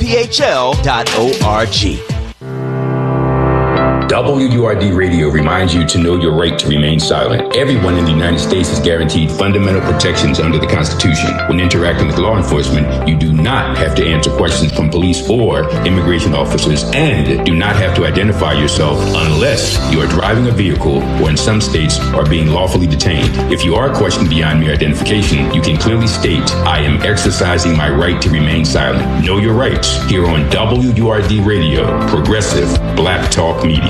WURD Radio reminds you to know your right to remain silent. Everyone in the United States is guaranteed fundamental protections under the Constitution. When interacting with law enforcement, you do not have to answer questions from police or immigration officers and do not have to identify yourself unless you are driving a vehicle or in some states are being lawfully detained. If you are questioned beyond mere identification, you can clearly state, I am exercising my right to remain silent. Know your rights here on WURD Radio, Progressive Black Talk Media.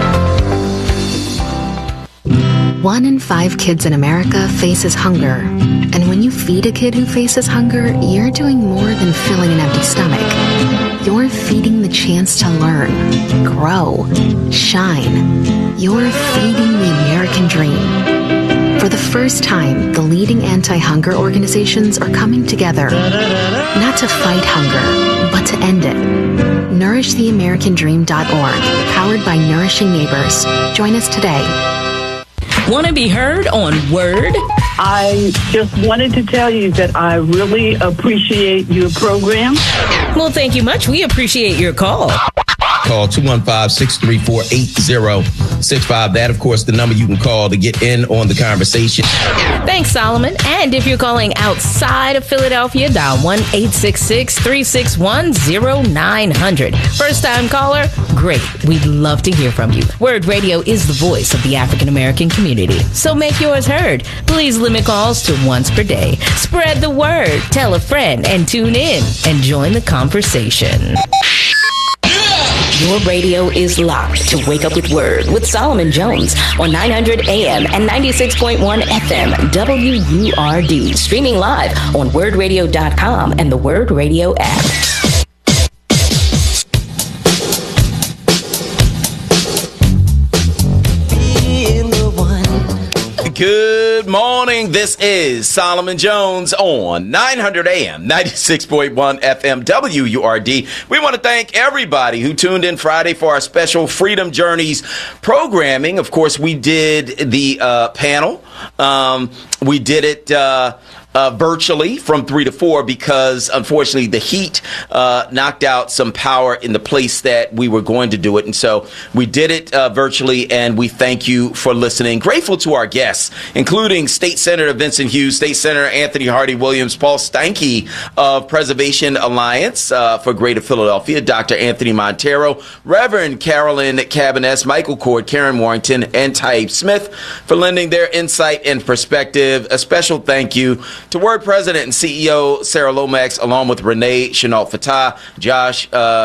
1 in 5 kids in America faces hunger. And when you feed a kid who faces hunger, you're doing more than filling an empty stomach. You're feeding the chance to learn, grow, shine. You're feeding the American dream. For the first time, the leading anti-hunger organizations are coming together, not to fight hunger, but to end it. NourishTheAmericanDream.org, powered by Nourishing Neighbors. Join us today. Want to be heard on Word? I just wanted to tell you that I really appreciate your program. Well, thank you much. We appreciate your call. Call 215-634-8065. That, of course, the number you can call to get in on the conversation. Thanks, Solomon. And if you're calling outside of Philadelphia, dial 1-866-361-0900. First-time caller? Great. We'd love to hear from you. Word Radio is the voice of the African-American community. So make yours heard. Please limit calls to once per day. Spread the word. Tell a friend and tune in and join the conversation. Your radio is locked to Wake Up with Word with Solomon Jones on 900 AM and 96.1 FM WURD. Streaming live on wordradio.com and the Word Radio app. Good morning. This is Solomon Jones on 900 AM, 96.1 FM, WURD. We want to thank everybody who tuned in Friday for our special Freedom Journeys programming. Of course, we did the panel. We did it virtually from 3 to 4 because, unfortunately, the heat knocked out some power in the place that we were going to do it. And so we did it virtually, and we thank you for listening. Grateful to our guests, including State Senator Vincent Hughes, State Senator Anthony Hardy Williams, Paul Steinke of Preservation Alliance for Greater Philadelphia, Dr. Anthony Montero, Reverend Carolyn Cabinets, Michael Cord, Karen Warrington, and Taib Smith for lending their insight and perspective. A special thank you to Word President and CEO Sarah Lomax, along with Renee Chenault Fatah, Josh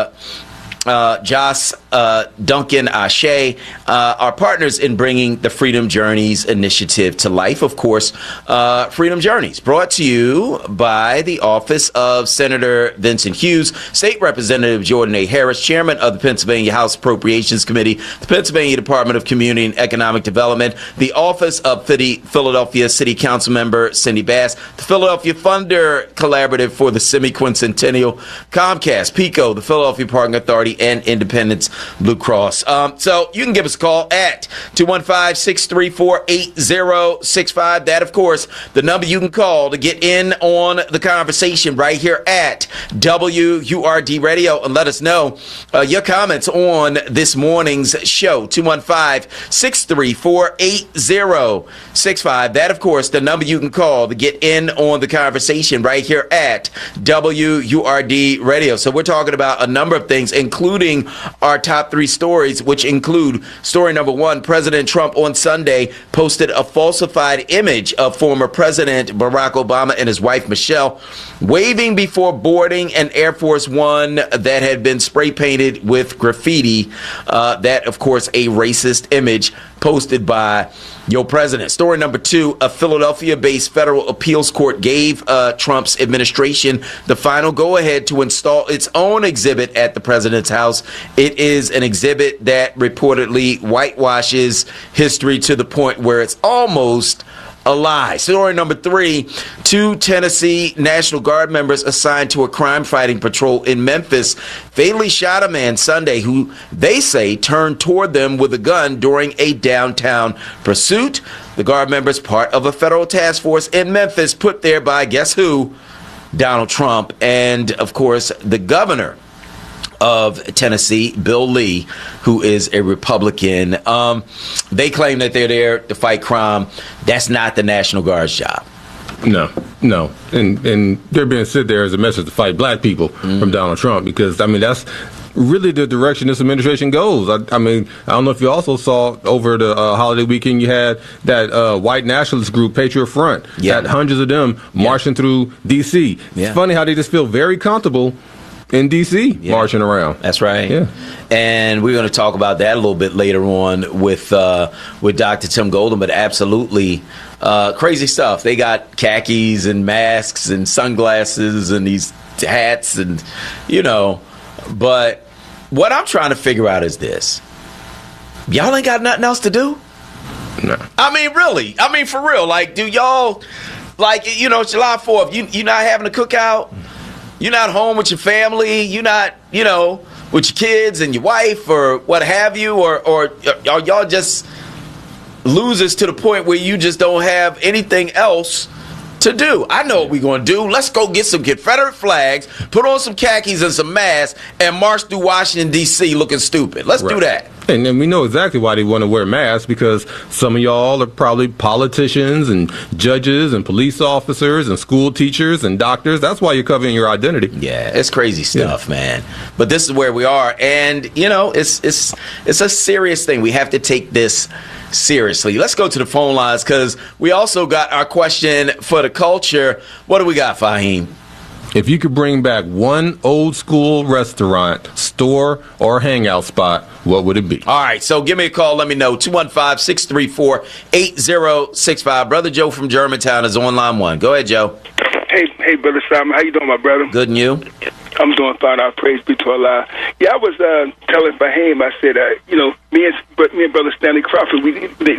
Duncan Ashe, our partners in bringing the Freedom Journeys initiative to life. Of course, Freedom Journeys brought to you by the office of Senator Vincent Hughes, State Representative Jordan A. Harris, Chairman of the Pennsylvania House Appropriations Committee, the Pennsylvania Department of Community and Economic Development, the office of Philadelphia City Council Member Cindy Bass, the Philadelphia Funder Collaborative for the Semi-Quincentennial, Comcast, PICO, the Philadelphia Parking Authority, and Independence Blue Cross. So you can give us a call at 215-634-8065. That, of course, the number you can call to get in on the conversation right here at WURD Radio, and let us know your comments on this morning's show. 215-634-8065. That, of course, the number you can call to get in on the conversation right here at WURD Radio. So we're talking about a number of things, including our top 3 stories, which include story number 1, President Trump on Sunday posted a falsified image of former President Barack Obama and his wife Michelle waving before boarding an Air Force One that had been spray painted with graffiti. That, of course, a racist image posted by Yo President. Story number 2, a Philadelphia-based federal appeals court gave Trump's administration the final go-ahead to install its own exhibit at the president's house. It is an exhibit that reportedly whitewashes history to the point where it's almost a lie. Story number 3, 2 Tennessee National Guard members assigned to a crime-fighting patrol in Memphis fatally shot a man Sunday who they say turned toward them with a gun during a downtown pursuit. The Guard members, part of a federal task force in Memphis, put there by, guess who? Donald Trump and, of course, the governor of Tennessee, Bill Lee, who is a Republican. They claim that they're there to fight crime. That's not the National Guard's job. No. And they're being sent there as a message to fight black people from Donald Trump, because, I mean, that's really the direction this administration goes. I mean, I don't know if you also saw over the holiday weekend, you had that white nationalist group, Patriot Front, had hundreds of them marching through D.C. It's funny how they just feel very comfortable in D.C. marching around. That's right. Yeah. And we're going to talk about that a little bit later on with Dr. Tim Golden, but absolutely crazy stuff. They got khakis and masks and sunglasses and these hats and, but what I'm trying to figure out is this. Y'all ain't got nothing else to do? No. I mean, really. I mean, for real. Like, do y'all, July 4th, you not having a cookout? You're not home with your family? You're not, with your kids and your wife or what have you? Or are y'all just losers to the point where you just don't have anything else to do? I know what we're going to do. Let's go get some Confederate flags, put on some khakis and some masks, and march through Washington, D.C. looking stupid. Let's do that. And then we know exactly why they want to wear masks, because some of y'all are probably politicians and judges and police officers and school teachers and doctors. That's why you're covering your identity. Yeah, it's crazy stuff, man. But this is where we are. And, it's a serious thing. We have to take this seriously. Let's go to the phone lines, because we also got our question for the culture. What do we got, Fahim? If you could bring back one old school restaurant, store, or hangout spot, what would it be? All right, so give me a call. Let me know. 215-634-8065. Brother Joe from Germantown is on line one. Go ahead, Joe. Hey, Brother Simon. How you doing, my brother? Good, and you? I'm doing fine. Our praise be to Allah. Yeah, I was telling Fahim, I said, me and Brother Stanley Crawford, we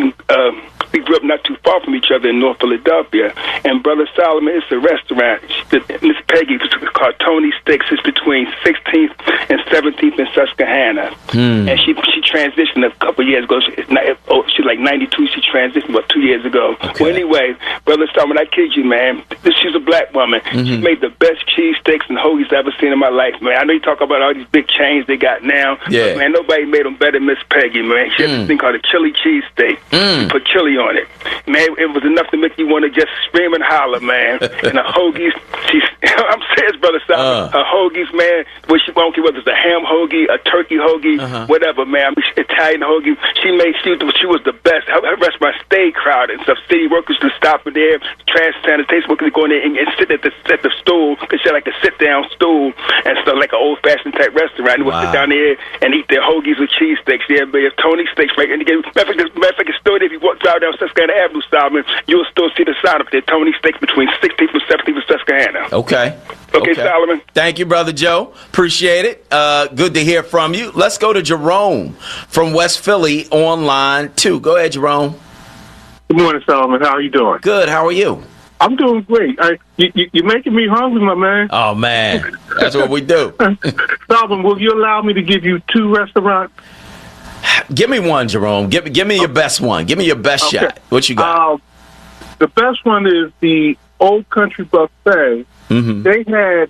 grew up not too far from each other in North Philadelphia. And Brother Solomon, it's a restaurant. Miss Peggy, it's called Tony Steaks. It's between 16th and 17th in Susquehanna. And she transitioned a couple years ago. She's like 92. She transitioned about 2 years ago. Okay. Well, anyway, Brother Solomon, I kid you, man. She's a black woman. She made the best cheesesteaks and hoagies I've ever seen in my life, man. I know you talk about all these big chains they got now. Yeah. But, man, nobody made them better than Miss Peggy, man. She had this thing called a chili cheesesteak. She put chili on it. Man, it was enough to make you want to just scream and holler, man. And the hoagies, I'm serious, Brother Solomon. Her hoagies, man, I don't care whether it's a ham hoagie, a turkey hoagie, whatever, man. I mean, Italian hoagie. She was the best. Her restaurant stayed crowded and stuff. City workers just stopping there, trash sanitation workers go in there and sit at the stool. Because she had like a sit-down stool and stuff, like an old-fashioned type restaurant. And would sit down there and eat their hoagies with cheesesteaks. Yeah, but Tony Steaks, right? And matter of fact, it's still there. If you walk down Susquehanna Avenue, Solomon, you'll still see the sign up there, Tony Steaks, between 16th and 17th and Susquehanna. Okay, Solomon. Thank you, Brother Joe. Appreciate it. Good to hear from you. Let's go to Jerome from West Philly on line 2. Go ahead, Jerome. Good morning, Solomon. How are you doing? Good. How are you? I'm doing great. You're making me hungry, my man. Oh, man. That's what we do. Solomon, will you allow me to give you 2 restaurants? Give me one, Jerome. Give me your best one. Give me your best shot. What you got? The best one is the Old Country Buffet. They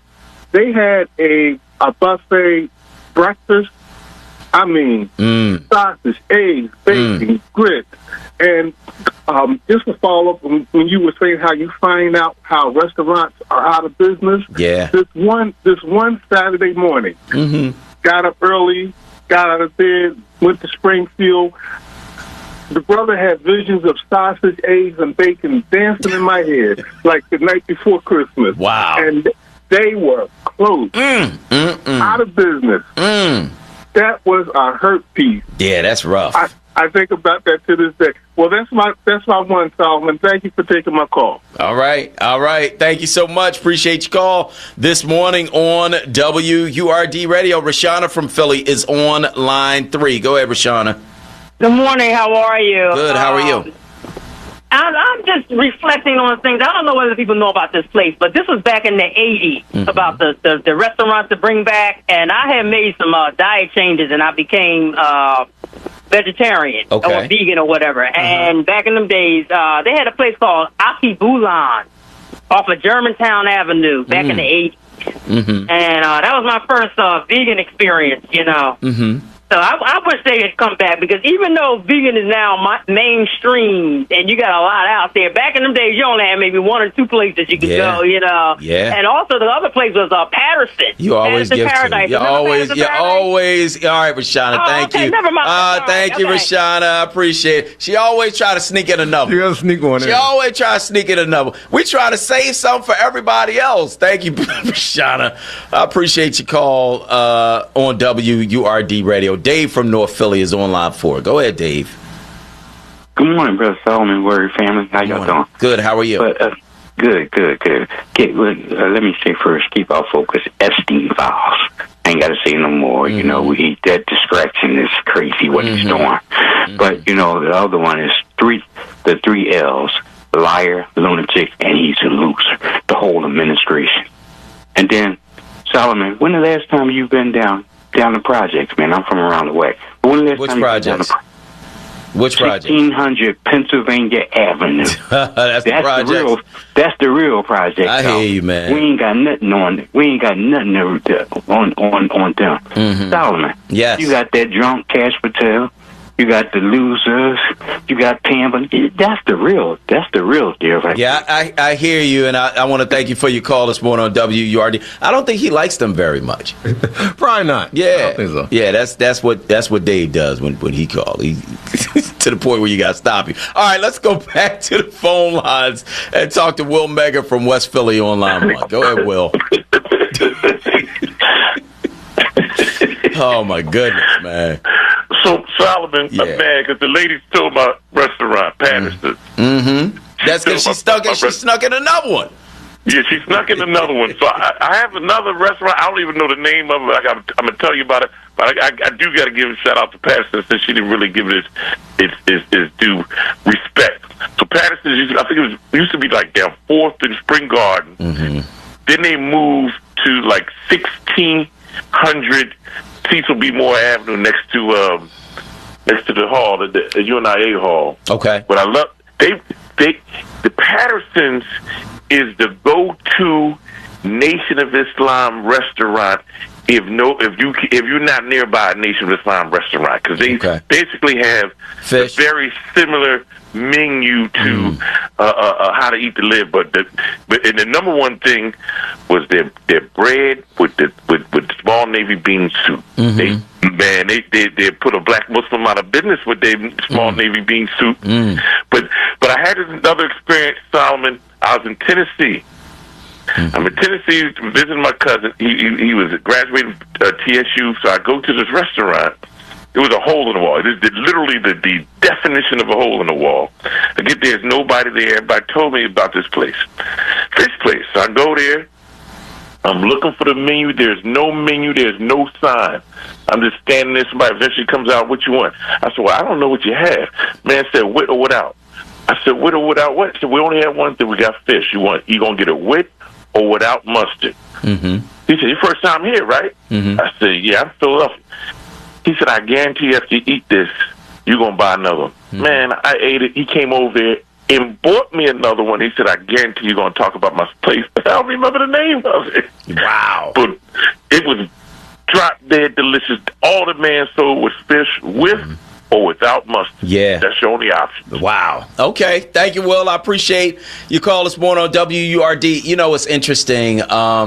had a buffet breakfast. I mean, sausage, eggs, bacon, grits. And just to follow up when you were saying how you find out how restaurants are out of business. Yeah. This one Saturday morning, got up early, got out of bed, went to Springfield. The brother had visions of sausage, eggs, and bacon dancing in my head like the night before Christmas. Wow. And they were closed, out of business. That was a hurt piece. Yeah, that's rough. I think about that to this day. Well, that's my one, Solomon. Thank you for taking my call. All right. Thank you so much. Appreciate your call this morning on WURD Radio. Rashana from Philly is on line 3. Go ahead, Rashana. Good morning. How are you? Good. How are you? I'm just reflecting on things. I don't know whether people know about this place, but this was back in the 80s about the restaurants to bring back, and I had made some diet changes, and I became vegetarian or vegan or whatever. And back in them days, they had a place called Aki Bulan off of Germantown Avenue back in the 80s. and that was my first vegan experience. So I wish they had come back, because even though vegan is now mainstream and you got a lot out there, back in them days you only had maybe 1 or 2 places you could go, Yeah. And also the other place was Patterson. You always Patterson give Paradise. to me. You always. All right, Rashana, thank you. Never mind. Thank you, Rashana. I appreciate it. She always try to sneak in another. You gotta sneak one in. She always try to sneak in another. We try to save some for everybody else. Thank you, Rashana. I appreciate your call on WURD Radio. Dave from North Philly is on line 4. Go ahead, Dave. Good morning, Brother Solomon, Word family. How y'all doing? Good. How are you? Good. Let me say first, keep our focus. Epstein files. I ain't got to say no more. That distraction is crazy what he's doing. But, the other one is the 3 L's. Liar, lunatic, and he's a loser. The whole administration. And then, Solomon, when the last time you've been down the projects, man? I'm from around the way. Which projects? Which project? 1600 Pennsylvania Avenue. That's the project. That's the real project. I hear you, man. We ain't got nothing on them. Solomon. Yes. You got that drunk Cash Patel. You got the losers. You got Pamela. That's the real deal, right? Yeah, I hear you, and I want to thank you for your call this morning on WURD. I don't think he likes them very much. Probably not. Yeah, I don't think so. Yeah, that's what Dave does when he calls. He to the point where you got to stop him. All right, let's go back to the phone lines and talk to Will Mega from West Philly on line 1. Go ahead, Will. Oh my goodness, man. So, Solomon, I'm mad because the lady stole my restaurant, Patterson. That's because she snuck in another one. Yeah, she snuck in another one. So I have another restaurant. I don't even know the name of it. I'm going to tell you about it. But I do got to give a shout out to Patterson, since she didn't really give it its due respect. So Patterson, I think it used to be like down 4th and Spring Garden. Then they moved to like 1600 Cecil B. Moore Avenue, next to the hall, the UNIA hall. Okay. But I love the Pattersons is the go-to Nation of Islam restaurant if you're not nearby a Nation of Islam restaurant, because they basically have a very similar menu to how to eat to live, but the number one thing was their bread with small navy bean soup. They put a black Muslim out of business with their small navy bean soup. But I had another experience, Solomon. I was in Tennessee. I'm in Tennessee visiting my cousin. He was graduating TSU, so I go to this restaurant. It was a hole in the wall. It is literally the definition of a hole in the wall. I get there, there's nobody there. Everybody told me about this place. Fish place. So I go there. I'm looking for the menu. There's no menu. There's no sign. I'm just standing there. Somebody eventually comes out, what you want? I said, well, I don't know what you have. Man said, with or without? I said, with or without what? He said, we only have one thing. We got fish. You going to get it with or without mustard? He said, your first time here, right? I said, yeah, I'm Philadelphia. He said, I guarantee you after you eat this, you're going to buy another one. Man, I ate it. He came over there and bought me another one. He said, I guarantee you're going to talk about my place. I don't remember the name of it. Wow. But it was drop dead delicious. All the man sold was fish with or without mustard. Yeah. That's your only option. Wow. Okay. Thank you, Will. I appreciate you call this morning on WURD. You know, it's interesting.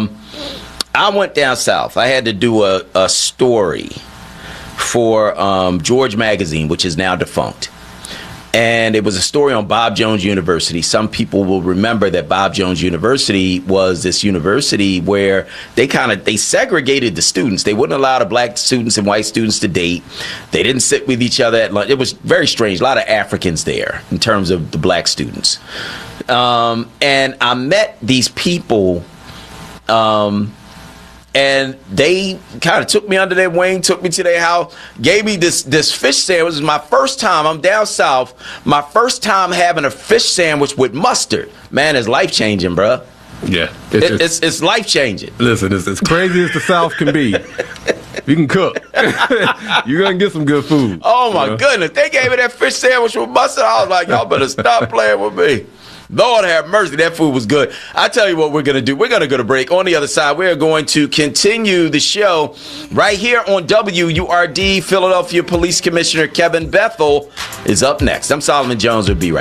I went down south. I had to do a story for George Magazine, which is now defunct. And it was a story on Bob Jones University. Some people will remember that Bob Jones University was this university where they segregated the students. They wouldn't allow the black students and white students to date. They didn't sit with each other at lunch. It was very strange. A lot of Africans there in terms of the black students. And I met these people, and they kind of took me under their wing, took me to their house, gave me this fish sandwich. It was my first time. I'm down south. My first time having a fish sandwich with mustard. Man, it's life-changing, bro. Yeah. It's life-changing. Listen, it's as crazy as the South can be. You can cook. You're going to get some good food. Oh, my goodness. They gave me that fish sandwich with mustard. I was like, y'all better stop playing with me. Lord have mercy, that food was good. I tell you what we're going to do. We're going to go to break. On the other side, we're going to continue the show right here on WURD. Philadelphia Police Commissioner Kevin Bethel is up next. I'm Solomon Jones. We'll be right back.